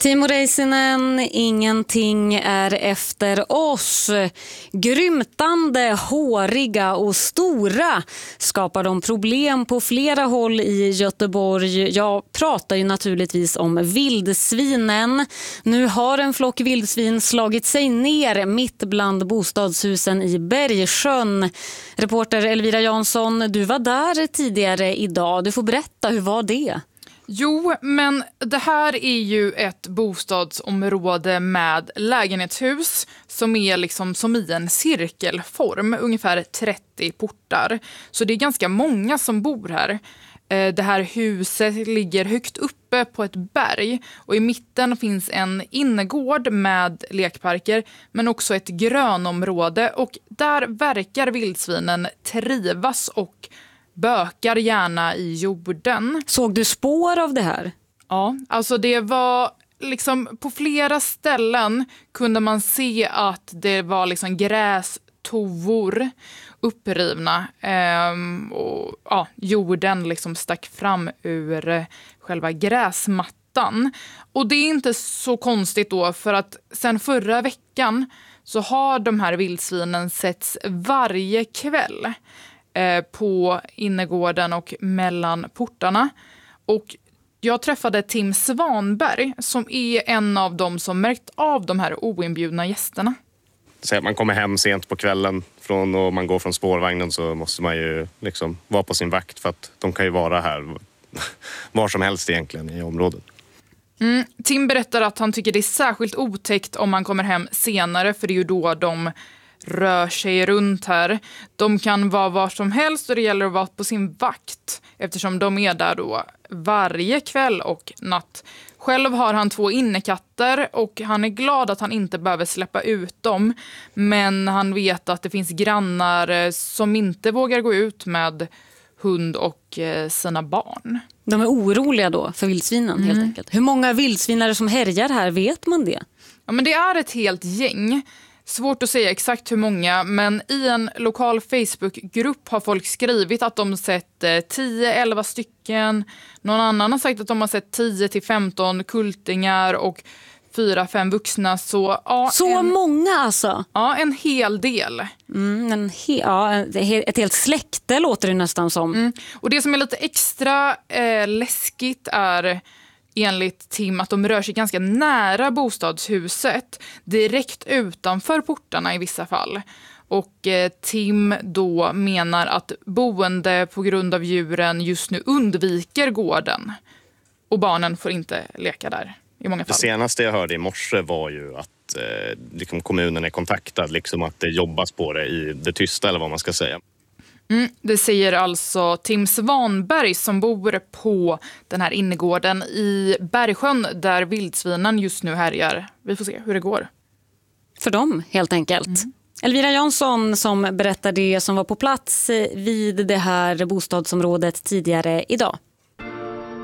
Timo Räisänen, ingenting är efter oss. Grymtande, håriga och stora skapar de problem på flera håll i Göteborg. Jag pratar ju naturligtvis om vildsvinen. Nu har en flock vildsvin slagit sig ner mitt bland bostadshusen i Bergsjön. Reporter Elvira Jansson, du var där tidigare idag. Du får berätta, hur var det? Jo, men det här är ju ett bostadsområde med lägenhetshus som är liksom som i en cirkelform, ungefär 30 portar. Så det är ganska många som bor här. Det här huset ligger högt uppe på ett berg och i mitten finns en innergård med lekparker men också ett grönområde, och där verkar vildsvinen trivas och bökar gärna i jorden. Såg du spår av det här? Ja, alltså det var liksom på flera ställen kunde man se att det var liksom grästovor upprivna och ja, jorden liksom stack fram ur själva gräsmattan. Och det är inte så konstigt då, för att sen förra veckan så har de här vildsvinen setts varje kväll på innergården och mellan portarna. Och jag träffade Tim Svanberg som är en av dem som märkt av de här oinbjudna gästerna. Så man kommer hem sent på kvällen och man går från spårvagnen, så måste man ju liksom vara på sin vakt, för att de kan ju vara här var som helst egentligen i området. Tim berättar att han tycker det är särskilt otäckt om man kommer hem senare, för det är ju då de rör sig runt här. De kan vara var som helst och det gäller att vara på sin vakt eftersom de är där då varje kväll och natt. Själv har han 2 innekatter och han är glad att han inte behöver släppa ut dem. Men han vet att det finns grannar som inte vågar gå ut med hund och sina barn. De är oroliga då för vildsvinen helt enkelt. Hur många vildsvinare som härjar här, vet man det? Ja, men det är ett helt gäng. Svårt att säga exakt hur många, men i en lokal Facebookgrupp har folk skrivit att de sett 10-11 stycken. Någon annan har sagt att de har sett 10-15 kultingar och 4-5 vuxna. Så, ja, många alltså? Ja, en hel del. Ett helt släkte låter det nästan som. Och det som är lite extra läskigt är enligt Tim att de rör sig ganska nära bostadshuset, direkt utanför portarna i vissa fall. Och Tim då menar att boende på grund av djuren just nu undviker gården. Och barnen får inte leka där i många fall. Det senaste jag hörde i morse var ju att liksom kommunen är kontaktad, liksom att det jobbas på det i det tysta, eller vad man ska säga. Det säger alltså Tim Svanberg som bor på den här innergården i Bergsjön där vildsvinen just nu härjar. Vi får se hur det går. För dem helt enkelt. Elvira Jansson som berättade det, som var på plats vid det här bostadsområdet tidigare idag.